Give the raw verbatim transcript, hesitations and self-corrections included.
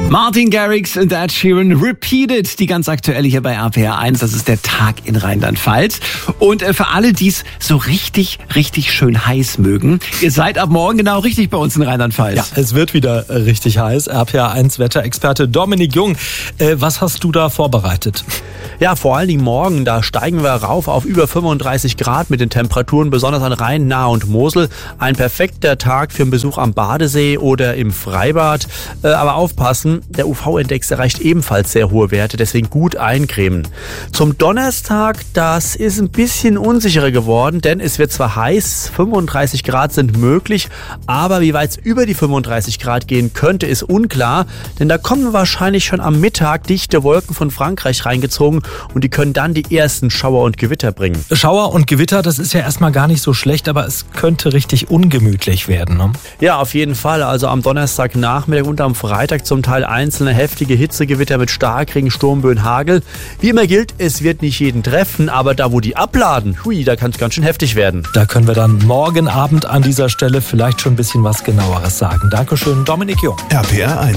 Martin Garrix und Ed Sheeran Repeated, die ganz aktuelle hier bei R P R eins. Das ist der Tag in Rheinland-Pfalz. Und äh, für alle, die es so richtig, richtig schön heiß mögen, ihr seid ab morgen genau richtig bei uns in Rheinland-Pfalz. Ja, es wird wieder richtig heiß. R P R eins Wetterexperte Dominik Jung, äh, was hast du da vorbereitet? Ja, vor allen Dingen morgen, da steigen wir rauf auf über fünfunddreißig Grad mit den Temperaturen, besonders an Rhein, Nahe und Mosel. Ein perfekter Tag für einen Besuch am Badesee oder im Freibad. Äh, aber aufpassen, der U V-Index erreicht ebenfalls sehr hohe Werte, deswegen gut eincremen. Zum Donnerstag, das ist ein bisschen unsicherer geworden, denn es wird zwar heiß, fünfunddreißig Grad sind möglich, aber wie weit es über die fünfunddreißig Grad gehen könnte, ist unklar, denn da kommen wahrscheinlich schon am Mittag dichte Wolken von Frankreich reingezogen und die können dann die ersten Schauer und Gewitter bringen. Schauer und Gewitter, das ist ja erstmal gar nicht so schlecht, aber es könnte richtig ungemütlich werden, ne? Ja, auf jeden Fall. Also am Donnerstagnachmittag und am Freitag zum Teil einzelne heftige Hitzegewitter mit Starkregen, Sturmböen, Hagel. Wie immer gilt, es wird nicht jeden treffen, aber da, wo die abladen, hui, da kann es ganz schön heftig werden. Da können wir dann morgen Abend an dieser Stelle vielleicht schon ein bisschen was Genaueres sagen. Dankeschön, Dominik Jung. R P R eins.